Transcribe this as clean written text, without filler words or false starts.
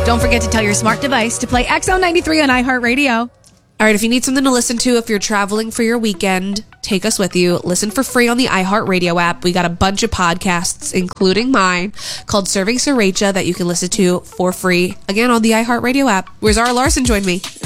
Don't forget to tell your smart device to play XO93 on iHeartRadio. All right, if you need something to listen to if you're traveling for your weekend, take us with you. Listen for free on the iHeartRadio app. We got a bunch of podcasts, including mine, called Serving Sriracha that you can listen to for free, again, on the iHeartRadio app, where Zara Larson joined me.